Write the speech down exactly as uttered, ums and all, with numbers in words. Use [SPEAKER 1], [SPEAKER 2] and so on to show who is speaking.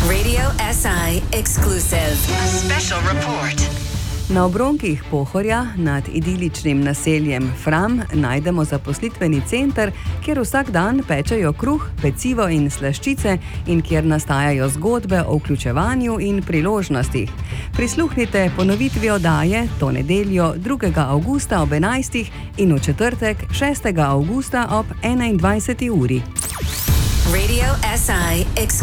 [SPEAKER 1] Radio S I exclusive. A special report.
[SPEAKER 2] Na obronkih Pohorja nad idiličnim naseljem Fram najdemo zaposlitveni center, kjer vsak dan pečejo kruh, pecivo in slaščice in kjer nastajajo zgodbe o vključevanju in priložnostih. Prisluhnite ponovitvi oddaje to nedeljo drugega avgusta ob enajstih in v četrtek šestega avgusta ob enaindvajseti uri.
[SPEAKER 1] Radio S I exclusive.